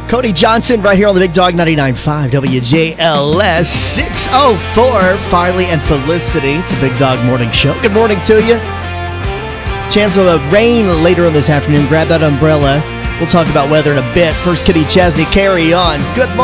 Cody Johnson right here on the Big Dog 99.5 WJLS 604. Farley and Felicity. It's the Big Dog Morning Show. Good morning to you. Chance of rain later on this afternoon. Grab that umbrella. We'll talk about weather in a bit. First, Kitty Chesney, carry on. Good morning.